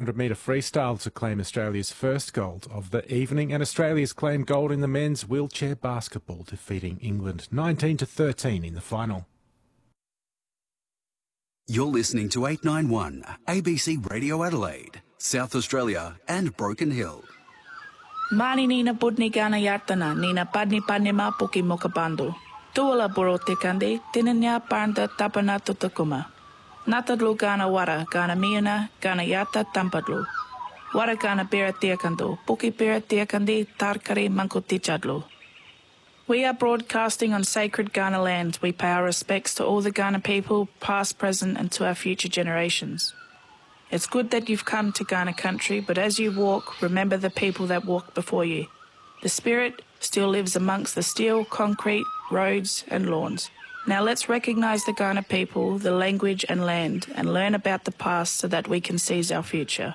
400-metre freestyle to claim Australia's first gold of the evening, and Australia's claimed gold in the men's wheelchair basketball, defeating England 19-13 in the final. You're listening to 891 ABC Radio Adelaide, South Australia and Broken Hill. Mani nina budni gana yartana, nina padni ma puki mokabandu. Tuala buro tikandi, tinanya parnda tapana tutakuma. Natadlu gana wara, gana miuna, gana yata tampadlu. Wara gana bira tiakandu, puki bira tiakandi, tarkari mankutichadlu. We are broadcasting on sacred Ghana lands. We pay our respects to all the Ghana people, past, present, and to our future generations. It's good that you've come to Ghana country, but as you walk, remember the people that walked before you. The spirit still lives amongst the steel, concrete, roads, and lawns. Now let's recognise the Ghana people, the language and land, and learn about the past so that we can seize our future.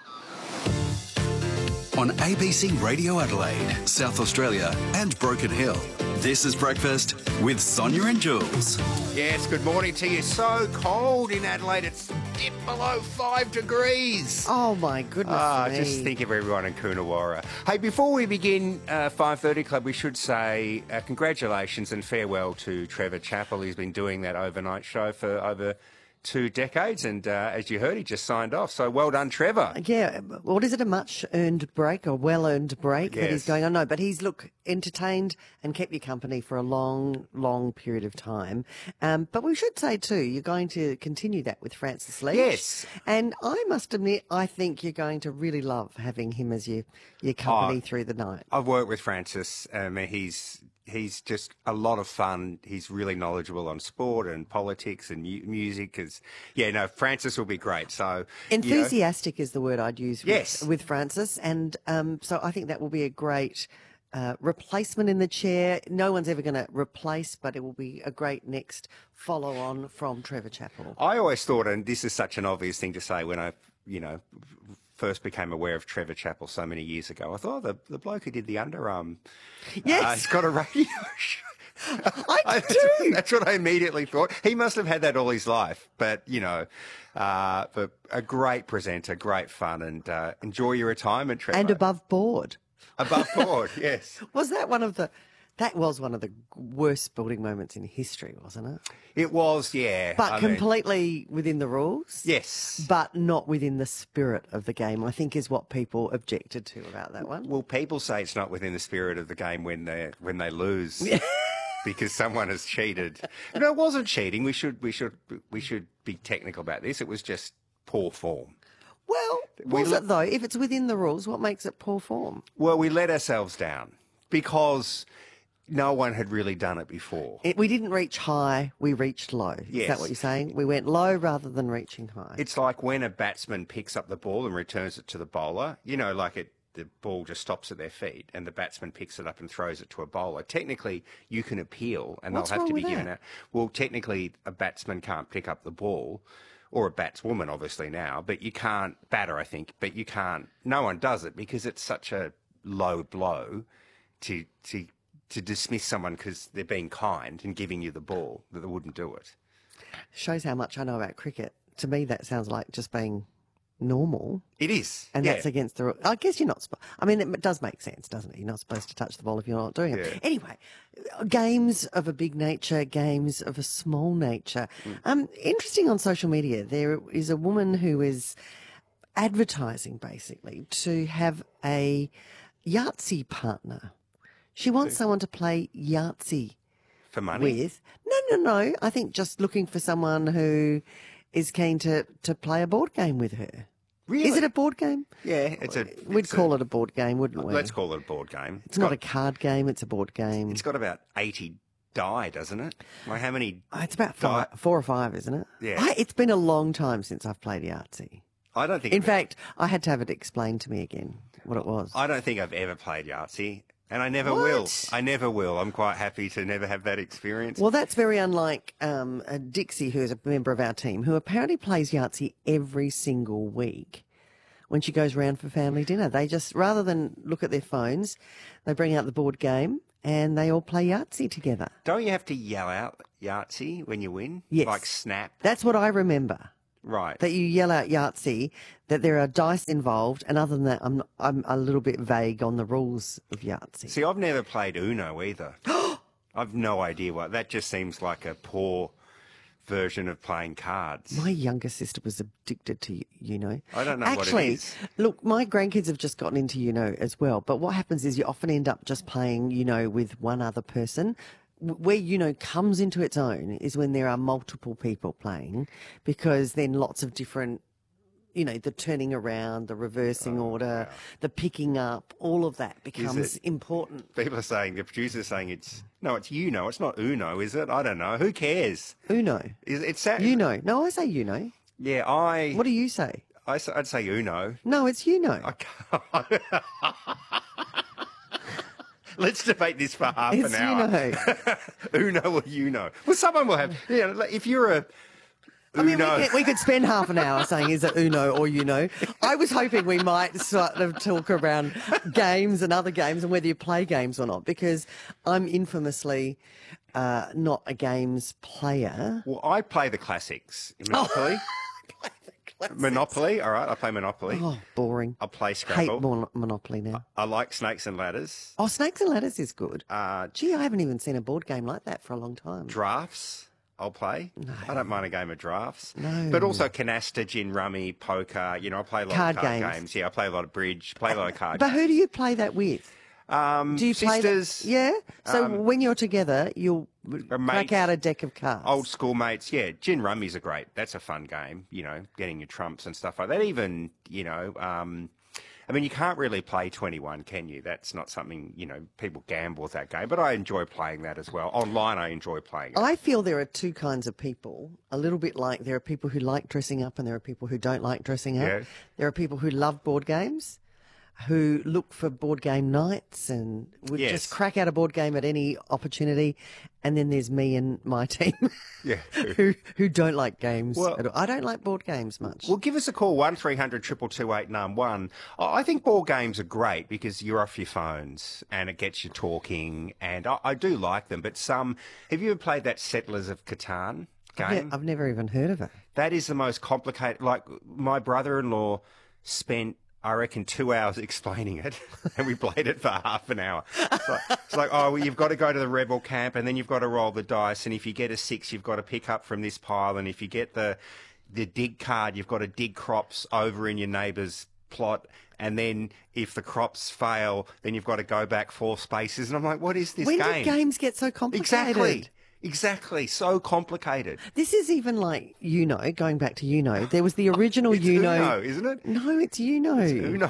On ABC Radio Adelaide, South Australia and Broken Hill, this is Breakfast with Sonia and Jules. Yes, good morning to you. So cold in Adelaide, it's dipped below 5 degrees. Oh, my goodness me. Just think of everyone in Coonawarra. Hey, before we begin 5:30 Club, we should say congratulations and farewell to Trevor Chappell. He's been doing that overnight show for over 2 decades, and as you heard, he just signed off. So well done, Trevor. Yeah, what is it, a much-earned break, a well-earned break that he's going on? No, but he's, entertained and kept you company for a long, long period of time. But we should say, too, you're going to continue that with Francis Leach. Yes. And I must admit, I think you're going to really love having him as your company through the night. I've worked with Francis. He's just a lot of fun. He's really knowledgeable on sport and politics and music. Francis will be great. So enthusiastic is the word I'd use with, with Francis. And so I think that will be a great replacement in the chair. No one's ever going to replace, but it will be a great next follow-on from Trevor Chappell. I always thought, and this is such an obvious thing to say when I, first became aware of Trevor Chappell so many years ago, I thought, the bloke who did the underarm, he's got a radio show. I do. That's what I immediately thought. He must have had that all his life, but but a great presenter, great fun, and enjoy your retirement, Trevor. And above board. Above board, yes. That was one of the worst sporting moments in history, wasn't it? It was, yeah. But completely within the rules? Yes. But not within the spirit of the game, I think is what people objected to about that one. Well, people say it's not within the spirit of the game when they lose. Because someone has cheated. No, it wasn't cheating. We should be technical about this. It was just poor form. Well, was it though? If it's within the rules, what makes it poor form? Well, we let ourselves down because no one had really done it before. We didn't reach high, we reached low. Yes. Is that what you're saying? We went low rather than reaching high. It's like when a batsman picks up the ball and returns it to the bowler, the ball just stops at their feet and the batsman picks it up and throws it to a bowler. Technically, you can appeal and they'll have to be given out. Well, technically, a batsman can't pick up the ball, or a batswoman, obviously now, but you can't, batter, I think, but you can't, no one does it because it's such a low blow to dismiss someone because they're being kind and giving you the ball that they wouldn't do it. Shows how much I know about cricket. To me, that sounds like just being normal. It is. And that's against the rule. I guess you're not supposed... I mean, it does make sense, doesn't it? You're not supposed to touch the ball if you're not doing it. Anyway, games of a big nature, games of a small nature. Interesting on social media, there is a woman who is advertising, basically, to have a Yahtzee partner. She wants someone to play Yahtzee for money with. No. I think just looking for someone who is keen to play a board game with her. Really? Is it a board game? Yeah, we'd call it a board game, wouldn't we? Let's call it a board game. It's not a card game, it's a board game. It's got about 80 die, doesn't it? Like how many? It's about 4 or 5, isn't it? Yeah. It's been a long time since I've played Yahtzee. I don't think... In fact, I had to have it explained to me again, what it was. I don't think I've ever played Yahtzee. And I never will. I never will. I'm quite happy to never have that experience. Well, that's very unlike Dixie, who's a member of our team, who apparently plays Yahtzee every single week when she goes round for family dinner. They just, rather than look at their phones, they bring out the board game and they all play Yahtzee together. Don't you have to yell out Yahtzee when you win? Yes. Like snap? That's what I remember. Right. That you yell out Yahtzee, that there are dice involved, and other than that, I'm a little bit vague on the rules of Yahtzee. See, I've never played Uno either. I've no idea what. That just seems like a poor version of playing cards. My younger sister was addicted to Uno. I don't know Actually, what it is. Look, my grandkids have just gotten into Uno as well. But what happens is you often end up just playing Uno with one other person. Where Uno comes into its own is when there are multiple people playing, because then lots of different, the turning around, the reversing order, the picking up, all of that becomes important. People are saying, the producer's saying it's Uno. It's not Uno, is it? I don't know. Who cares? Uno. It's Uno. No, I say Uno. Yeah, What do you say? I'd say Uno. No, it's Uno. I can't. Let's debate this for half an hour. Uno or Uno. Well, someone will have. If you're a Uno. We could spend half an hour saying, is it Uno or Uno? I was hoping we might sort of talk around games and other games and whether you play games or not, because I'm infamously not a games player. Well, I play the classics. Monopoly. Monopoly, all right, I play Monopoly. Oh, boring. I play Scrabble. Hate Monopoly now. I like Snakes and Ladders. Oh, Snakes and Ladders is good. Gee, I haven't even seen a board game like that for a long time. Drafts, I'll play. No. I don't mind a game of drafts. No. But also canasta, gin, rummy, poker. I play a lot of card games. Yeah, I play a lot of bridge, play a lot of card games. But who do you play that with? Do you sisters. Play that? Yeah? So when you're together, you'll crack out a deck of cards. Old school mates, yeah. Gin rummies are great. That's a fun game, getting your trumps and stuff like that. Even, you can't really play 21, can you? That's not something, people gamble with that game. But I enjoy playing that as well. Online, I enjoy playing it. I feel there are two kinds of people, a little bit like there are people who like dressing up and there are people who don't like dressing up. Yeah. There are people who love board games, who look for board game nights and would just crack out a board game at any opportunity. And then there's me and my team who don't like games at all. I don't like board games much. Well, give us a call, 1300 222 891. I think board games are great because you're off your phones and it gets you talking, and I do like them. But have you ever played that Settlers of Catan game? I've never even heard of it. That is the most complicated. Like, my brother-in-law spent, I reckon, 2 hours explaining it, and we played it for half an hour. It's like, you've got to go to the rebel camp, and then you've got to roll the dice, and if you get a 6, you've got to pick up from this pile, and if you get the dig card, you've got to dig crops over in your neighbour's plot, and then if the crops fail, then you've got to go back 4 spaces. And I'm like, what is this game? When did games get so complicated? Exactly. So complicated. This is even like Uno, going back to Uno. There was the original it's Uno. Uno, isn't it? No, it's Uno. It's Uno.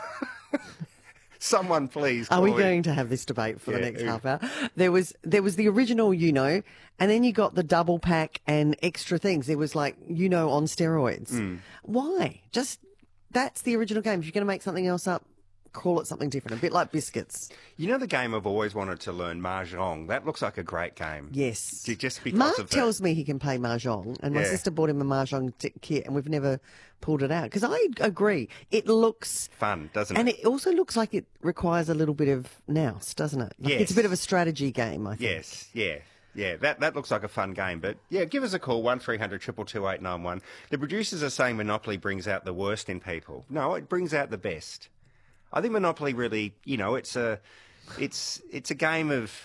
Someone please call Are we in. going to have this debate for the next half hour? There was the original Uno, and then you got the double pack and extra things. There was like Uno on steroids. Why? That's the original game. If you're going to make something else up, call it something different, a bit like biscuits. The game I've always wanted to learn, Mahjong. That looks like a great game. Yes. Just because Mark of that. tells me he can play Mahjong, and my sister bought him a Mahjong kit, and we've never pulled it out. Because I agree. It looks fun, doesn't it? And it also looks like it requires a little bit of nous, doesn't it? Like yes. It's a bit of a strategy game, I think. Yes, yeah. Yeah, that looks like a fun game. But, yeah, give us a call, 1300 222 891. The producers are saying Monopoly brings out the worst in people. No, it brings out the best. I think Monopoly really, it's a game of,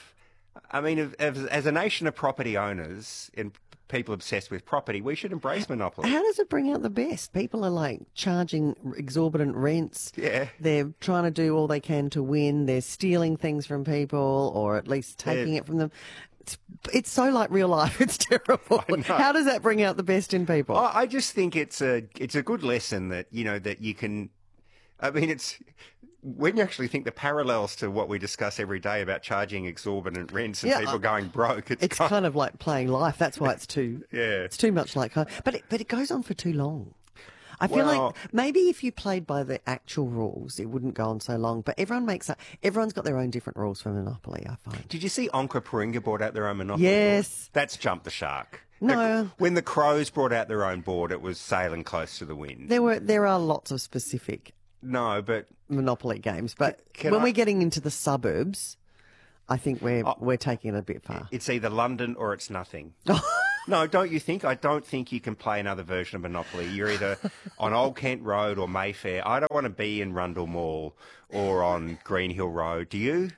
as a nation of property owners and people obsessed with property, we should embrace Monopoly. How does it bring out the best? People are like charging exorbitant rents. Yeah. They're trying to do all they can to win. They're stealing things from people, or at least taking it from them. It's so like real life. It's terrible. How does that bring out the best in people? I just think it's a good lesson that, that you can, it's when you actually think the parallels to what we discuss every day about charging exorbitant rents and people going broke. It's kind of like playing life. That's why it's too it's too much like home. But it goes on for too long. I feel like maybe if you played by the actual rules, it wouldn't go on so long. But everyone's got their own different rules for Monopoly, I find. Did you see Onka Paringa brought out their own Monopoly Yes. board? That's jumped the shark. No. When the Crows brought out their own board, it was sailing close to the wind. There are lots of specific Monopoly games, but we're getting into the suburbs, I think we're taking it a bit far. It's either London or it's nothing. No, don't you think? I don't think you can play another version of Monopoly. You're either on Old Kent Road or Mayfair. I don't want to be in Rundle Mall or on Green Hill Road. Do you?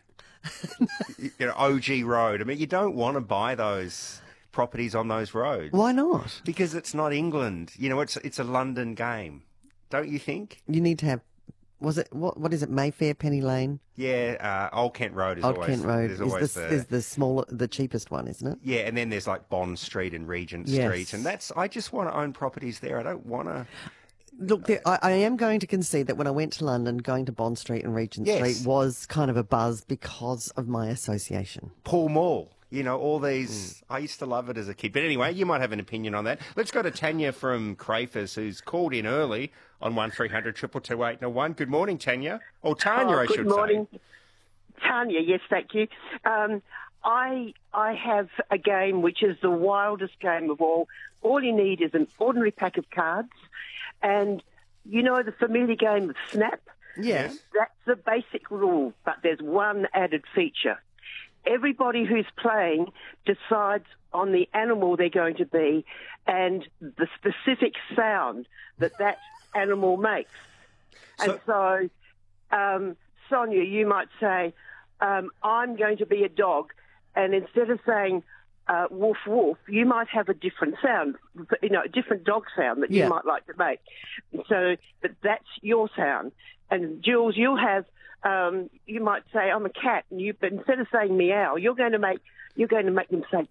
OG Road. I mean, you don't want to buy those properties on those roads. Why not? Because it's not England. It's a London game. Don't you think? You need to have. Was it what is it? Mayfair, Penny Lane. Yeah, Old Kent Road is Old always. Kent Road is the smaller, the cheapest one, isn't it? Yeah, and then there's like Bond Street and Regent Street, and I just want to own properties there. I don't want to. Look, I am going to concede that when I went to London, going to Bond Street and Regent Street was kind of a buzz because of my association. Pall Mall. All these, I used to love it as a kid. But anyway, you might have an opinion on that. Let's go to Tanya from Crafers, who's called in early on 1300 222 801. Good morning, Tanya. Or Tanya, I should say. Good morning. Tanya, yes, thank you. I have a game which is the wildest game of all. All you need is an ordinary pack of cards and, the familiar game of Snap? Yes. That's the basic rule, but there's one added feature. Everybody who's playing decides on the animal they're going to be and the specific sound that animal makes. And so, Sonia, you might say, I'm going to be a dog, and instead of saying woof woof, you might have a different sound, a different dog sound that you might like to make. So that's your sound. And Jules, you'll have, you might say, I'm a cat, and but instead of saying meow, you're going to make them say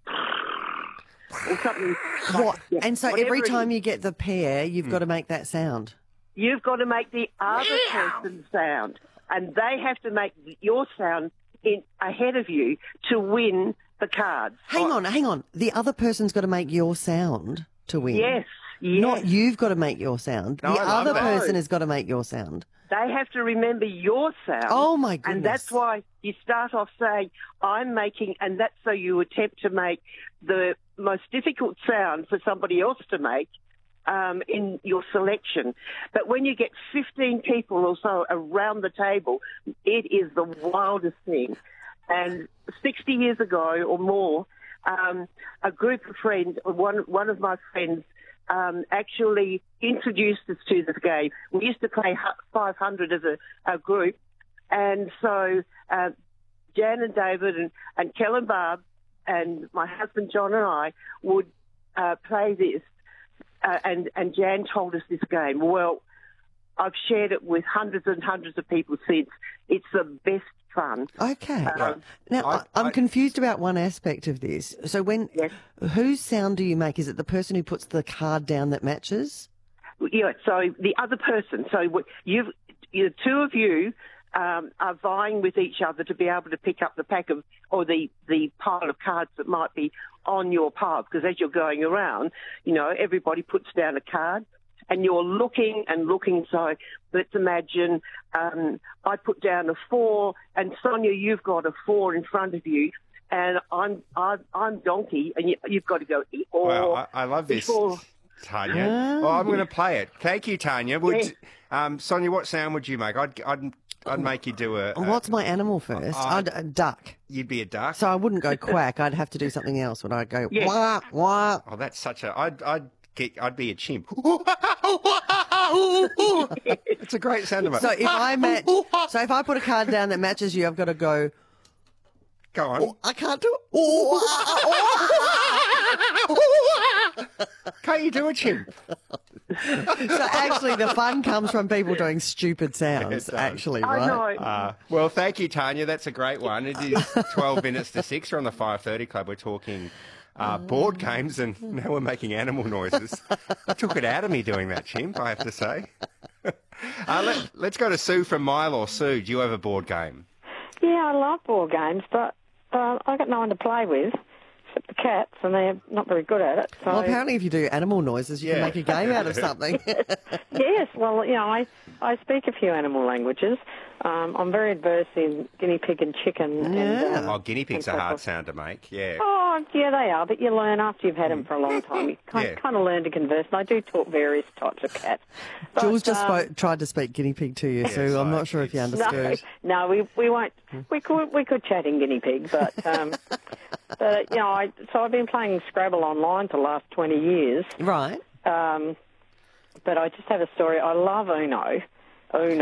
or something. And so every time you get the pair, you've got to make that sound. You've got to make the other person's sound, and they have to make your sound ahead of you to win the cards. Hang on. The other person's got to make your sound to win. Yes. Not you've got to make your sound. No, the other person has got to make your sound. They have to remember your sound. Oh, my goodness. And that's why you start off saying, I'm making, and that's so you attempt to make the most difficult sound for somebody else to make in your selection. But when you get 15 people or so around the table, it is the wildest thing. And 60 years ago or more, a group of friends, one of my friends, actually introduced us to this game. We used to play 500 as a group, and so Jan and David and Kel and Barb and my husband John and I would play this, and Jan told us this game. Well, I've shared it with hundreds and hundreds of people since. It's the best fun. Okay. Now, I'm confused about one aspect of this. So whose sound do you make? Is it the person who puts the card down that matches? Yeah, so the other person. So the two of you are vying with each other to be able to pick up the pack of, or the pile of cards that might be on your pile, because as you're going around, everybody puts down a card. And you're looking and looking. So let's imagine I put down a 4, and Sonia, you've got a 4 in front of you, and I'm donkey, and you've got to go. Well, I love this, Tanya. I'm going to play it. Thank you, Tanya. Sonia, what sound would you make? I'd make you do a. What's my animal first? A duck. You'd be a duck. So I wouldn't go quack. I'd have to do something else. When I go wah wah. Oh, that's such a. I'd be a chimp. It's a great sound of it. So if I put a card down that matches you, I've got to go. Go on. I can't do it. Can't you do a chimp? So actually, the fun comes from people doing stupid sounds. Actually, right? I know. Well, thank you, Tanya. That's a great one. It is 12 minutes to 6. We're on the 5:30 Club. We're talking board games, and now we're making animal noises. It took it out of me doing that, chimp, I have to say. Let's go to Sue from Mylor. Sue, do you have a board game? Yeah, I love board games, but I got no one to play with except the cats, and they're not very good at it. So. Well, apparently if you do animal noises, you can make a game out of something. Yes, well, I speak a few animal languages. I'm very adverse in guinea pig and chicken. Yeah. And, guinea pig's a hard sound to make, yeah. Oh, yeah, they are, but you learn after you've had them for a long time. You kind of learn to converse, and I do talk various types of cats. But, Jules just tried to speak guinea pig to you, so I'm not sure if you understood. No, we won't. We could chat in guinea pig, but But, so I've been playing Scrabble online for the last 20 years. Right. But I just have a story. I love Uno.